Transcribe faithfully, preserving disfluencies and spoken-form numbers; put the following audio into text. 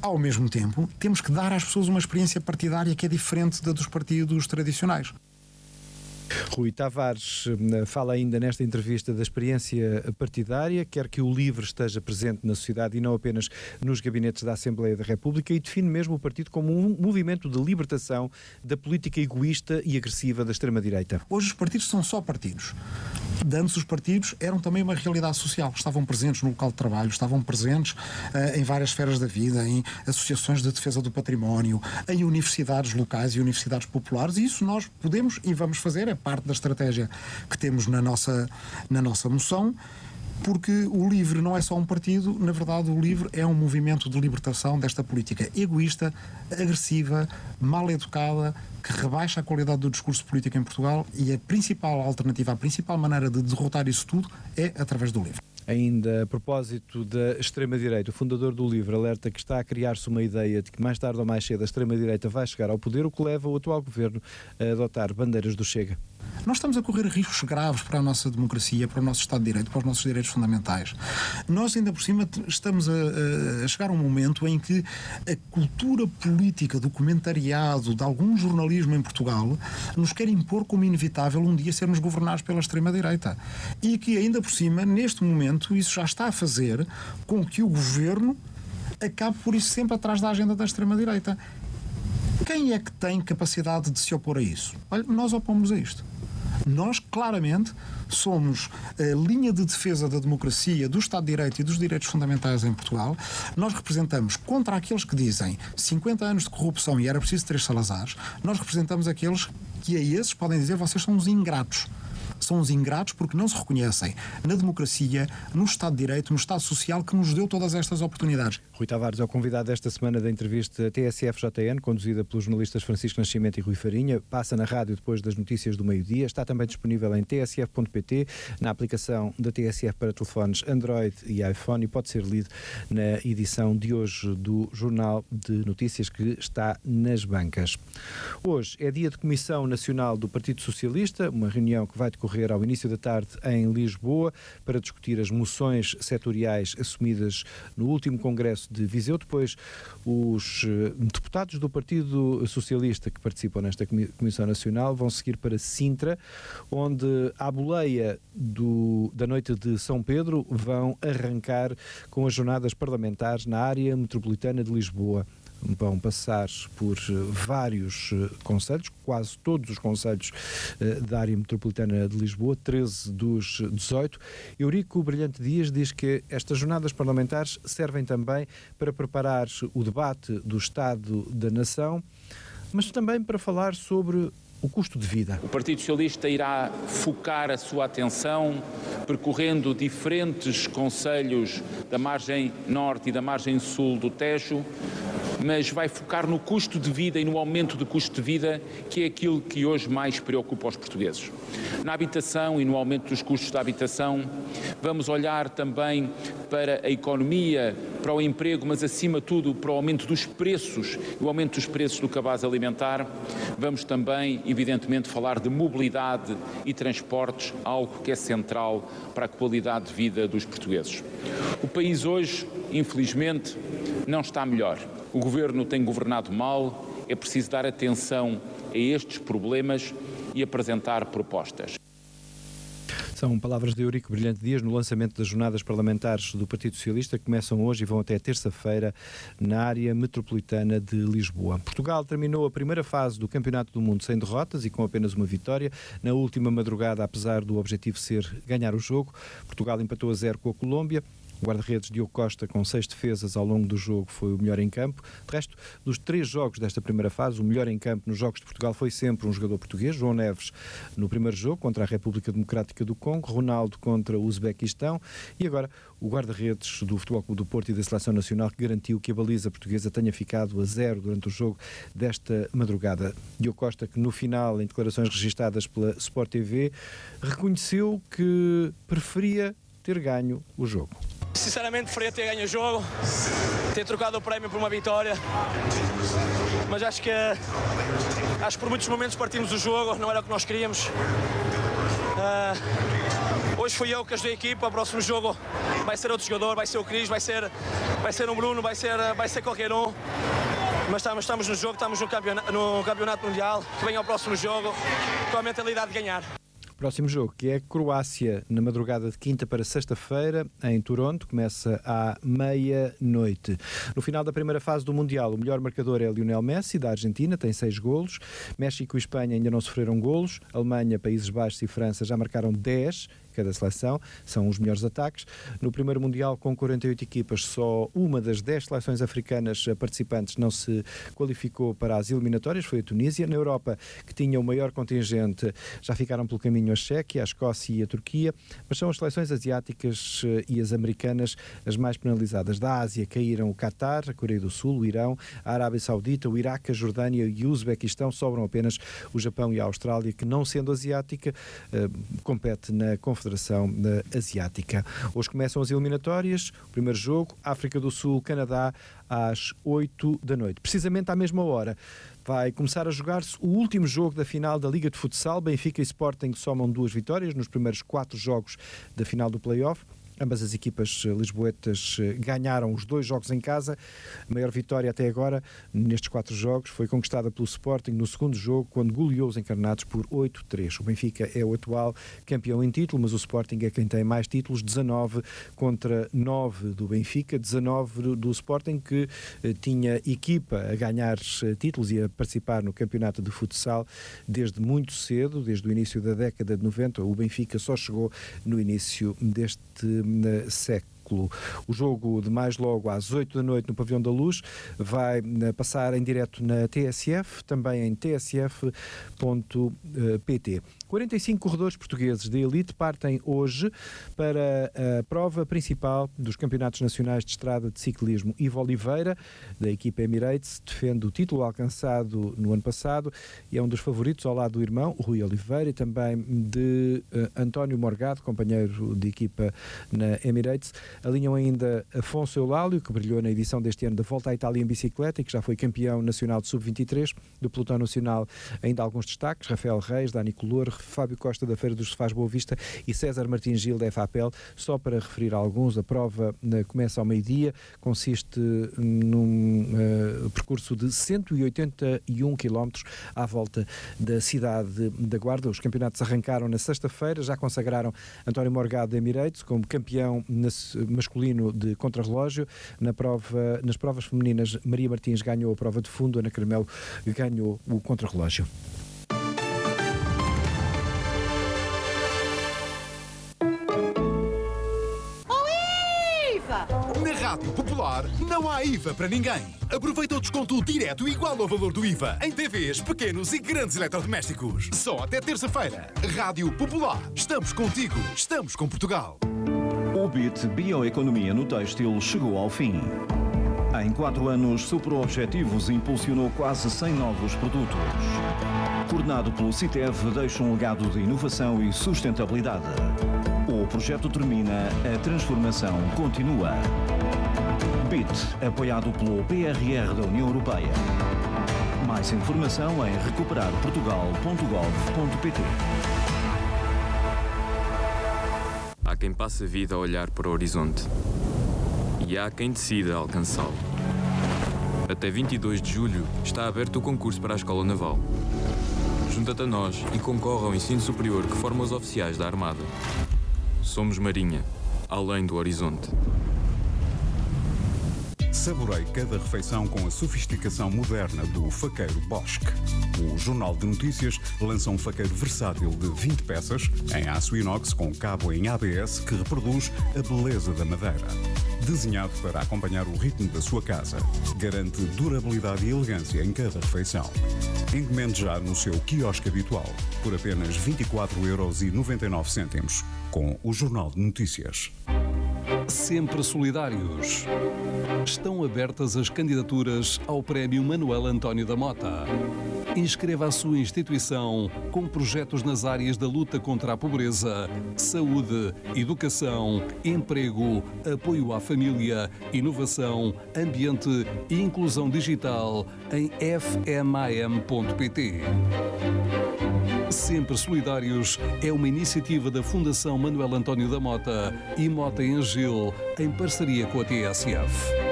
Ao mesmo tempo, temos que dar às pessoas uma experiência partidária que é diferente da dos partidos tradicionais. Rui Tavares fala ainda nesta entrevista da experiência partidária, quer que o LIVRE esteja presente na sociedade e não apenas nos gabinetes da Assembleia da República, e define mesmo o partido como um movimento de libertação da política egoísta e agressiva da extrema-direita. Hoje os partidos são só partidos. Antes os partidos eram também uma realidade social, estavam presentes no local de trabalho, estavam presentes uh, em várias esferas da vida, em associações de defesa do património, em universidades locais e universidades populares, e isso nós podemos e vamos fazer, é parte da estratégia que temos na nossa, na nossa moção, porque o LIVRE não é só um partido, na verdade o LIVRE é um movimento de libertação desta política egoísta, agressiva, mal educada, que rebaixa a qualidade do discurso político em Portugal, e a principal alternativa, a principal maneira de derrotar isso tudo é através do LIVRE. Ainda a propósito da extrema-direita, o fundador do LIVRE alerta que está a criar-se uma ideia de que mais tarde ou mais cedo a extrema-direita vai chegar ao poder, o que leva o atual governo a adotar bandeiras do Chega. Nós estamos a correr riscos graves para a nossa democracia, para o nosso Estado de Direito, para os nossos direitos fundamentais. Nós, ainda por cima, estamos a, a chegar a um momento em que a cultura política do comentariado, de algum jornalismo em Portugal, nos quer impor como inevitável um dia sermos governados pela extrema-direita. E que, ainda por cima, neste momento, isso já está a fazer com que o governo acabe por isso sempre atrás da agenda da extrema-direita. Quem é que tem capacidade de se opor a isso? Olha, nós opomos a isto. Nós, claramente, somos a linha de defesa da democracia, do Estado de Direito e dos direitos fundamentais em Portugal. Nós representamos contra aqueles que dizem cinquenta anos de corrupção e era preciso três Salazares. Nós representamos aqueles que a esses podem dizer vocês são uns ingratos. São os ingratos porque não se reconhecem na democracia, no Estado de Direito, no Estado Social que nos deu todas estas oportunidades. Rui Tavares é o convidado desta semana da entrevista T S F J N, conduzida pelos jornalistas Francisco Nascimento e Rui Farinha. Passa na rádio depois das notícias do meio-dia. Está também disponível em t s f ponto p t, na aplicação da T S F para telefones Android e iPhone, e pode ser lido na edição de hoje do Jornal de Notícias que está nas bancas. Hoje é dia de Comissão Nacional do Partido Socialista, uma reunião que vai decorrer ao início da tarde em Lisboa para discutir as moções setoriais assumidas no último Congresso de Viseu. Depois, os deputados do Partido Socialista que participam nesta Comissão Nacional vão seguir para Sintra, onde, à boleia do, da noite de São Pedro, vão arrancar com as jornadas parlamentares na área metropolitana de Lisboa. Vão passar por vários concelhos, quase todos os concelhos da área metropolitana de Lisboa, treze dos dezoito. Eurico Brilhante Dias diz que estas jornadas parlamentares servem também para preparar o debate do Estado da Nação, mas também para falar sobre o custo de vida. O Partido Socialista irá focar a sua atenção percorrendo diferentes concelhos da margem norte e da margem sul do Tejo, mas vai focar no custo de vida e no aumento do custo de vida, que é aquilo que hoje mais preocupa os portugueses. Na habitação e no aumento dos custos da habitação, vamos olhar também para a economia, para o emprego, mas acima de tudo para o aumento dos preços, o aumento dos preços do cabaz alimentar. Vamos também, evidentemente, falar de mobilidade e transportes, algo que é central para a qualidade de vida dos portugueses. O país hoje, infelizmente, não está melhor. O governo tem governado mal, é preciso dar atenção a estes problemas e apresentar propostas. São palavras de Eurico Brilhante Dias no lançamento das jornadas parlamentares do Partido Socialista, que começam hoje e vão até terça-feira na área metropolitana de Lisboa. Portugal terminou a primeira fase do Campeonato do Mundo sem derrotas e com apenas uma vitória. Na última madrugada, apesar do objetivo ser ganhar o jogo, Portugal empatou a zero com a Colômbia. O guarda-redes Diogo Costa, com seis defesas ao longo do jogo, foi o melhor em campo. De resto, dos três jogos desta primeira fase, o melhor em campo nos Jogos de Portugal foi sempre um jogador português, João Neves, no primeiro jogo contra a República Democrática do Congo, Ronaldo contra o Uzbequistão e agora o guarda-redes do Futebol Clube do Porto e da Seleção Nacional, que garantiu que a baliza portuguesa tenha ficado a zero durante o jogo desta madrugada. Diogo Costa, que no final, em declarações registadas pela Sport T V, reconheceu que preferia ter ganho o jogo. Sinceramente preferia ter ganho o jogo, ter trocado o prémio por uma vitória, mas acho que acho que por muitos momentos partimos o jogo, não era o que nós queríamos. Uh, hoje fui eu que ajudei a equipa, o próximo jogo vai ser outro jogador, vai ser o Cris, vai ser vai ser um Bruno, vai ser, vai ser qualquer um. Mas estamos, estamos no jogo, estamos no campeonato, no campeonato mundial, que venha ao próximo jogo com a mentalidade de ganhar. Próximo jogo, que é Croácia, na madrugada de quinta para sexta-feira, em Toronto, começa à meia-noite. No final da primeira fase do Mundial, o melhor marcador é Lionel Messi, da Argentina, tem seis golos. México e Espanha ainda não sofreram golos. Alemanha, Países Baixos e França já marcaram dez. Cada seleção, são os melhores ataques. No primeiro Mundial, com quarenta e oito equipas, só uma das dez seleções africanas participantes não se qualificou para as eliminatórias, foi a Tunísia. Na Europa, que tinha o maior contingente, já ficaram pelo caminho a Chequia, a Escócia e a Turquia, mas são as seleções asiáticas e as americanas as mais penalizadas. Da Ásia caíram o Qatar, a Coreia do Sul, o Irão, a Arábia Saudita, o Iraque, a Jordânia e o Uzbequistão. Sobram apenas o Japão e a Austrália, que, não sendo asiática, compete na Confederação Asiática. Hoje começam as eliminatórias. O primeiro jogo, África do Sul, Canadá, às oito da noite. Precisamente à mesma hora vai começar a jogar-se o último jogo da final da Liga de Futsal. Benfica e Sporting somam duas vitórias nos primeiros quatro jogos da final do play-off. Ambas as equipas lisboetas ganharam os dois jogos em casa. A maior vitória até agora nestes quatro jogos foi conquistada pelo Sporting no segundo jogo, quando goleou os encarnados por oito a três. O Benfica é o atual campeão em título, mas o Sporting é quem tem mais títulos, dezanove contra nove do Benfica, dezanove do Sporting, que eh, tinha equipa a ganhar títulos e a participar no campeonato de futsal desde muito cedo, desde o início da década de noventa. O Benfica só chegou no início deste século. O jogo de mais logo às oito da noite no Pavilhão da Luz vai passar em direto na T S F, também em t s f ponto p t. quarenta e cinco corredores portugueses de elite partem hoje para a prova principal dos campeonatos nacionais de estrada de ciclismo. Ivo Oliveira, da equipa Emirates, defende o título alcançado no ano passado e é um dos favoritos ao lado do irmão, o Rui Oliveira, e também de uh, António Morgado, companheiro de equipa na Emirates. Alinham ainda Afonso Eulálio, que brilhou na edição deste ano da Volta à Itália em bicicleta e que já foi campeão nacional de sub vinte e três. Do pelotão nacional ainda alguns destaques: Rafael Reis, Dani Color, Fábio Costa da Feira dos Sofás Boa Vista e César Martins Gil da F A P E L. Só para referir alguns, a prova uh, começa ao meio-dia, consiste num uh, percurso de cento e oitenta e um quilómetros à volta da cidade da Guarda. Os campeonatos arrancaram na sexta-feira, já consagraram António Morgado de Emirates como campeão masculino de contrarrelógio. Na prova, nas provas femininas, Maria Martins ganhou a prova de fundo, Ana Carmelo ganhou o contrarrelógio. Na Rádio Popular não há I V A para ninguém. Aproveita o desconto direto igual ao valor do I V A em T Vs, pequenos e grandes eletrodomésticos. Só até terça-feira. Rádio Popular. Estamos contigo. Estamos com Portugal. O B I T Bioeconomia no Têxtil chegou ao fim. Em quatro anos, superou objetivos e impulsionou quase cem novos produtos. Coordenado pelo CITEV, deixa um legado de inovação e sustentabilidade. O projeto termina, a transformação continua. B I T, apoiado pelo P R R da União Europeia. Mais informação em recuperar portugal ponto gov ponto p t. Há quem passe a vida a olhar para o horizonte e há quem decida alcançá-lo. Até vinte e dois de julho está aberto o concurso para a Escola Naval. Junta-te a nós e concorre ao ensino superior que forma os oficiais da Armada. Somos Marinha, além do horizonte. Saborei cada refeição com a sofisticação moderna do faqueiro Bosch. O Jornal de Notícias lança um faqueiro versátil de vinte peças, em aço inox com cabo em A B S que reproduz a beleza da madeira. Desenhado para acompanhar o ritmo da sua casa, garante durabilidade e elegância em cada refeição. Encomende já no seu quiosque habitual, por apenas vinte e quatro euros e noventa e nove cêntimos, com o Jornal de Notícias. Sempre solidários. Estão abertas as candidaturas ao Prémio Manuel António da Mota. Inscreva a sua instituição com projetos nas áreas da luta contra a pobreza, saúde, educação, emprego, apoio à família, inovação, ambiente e inclusão digital em f m a m ponto p t. Sempre Solidários é uma iniciativa da Fundação Manuel António da Mota e Mota em Gil, em parceria com a T S F.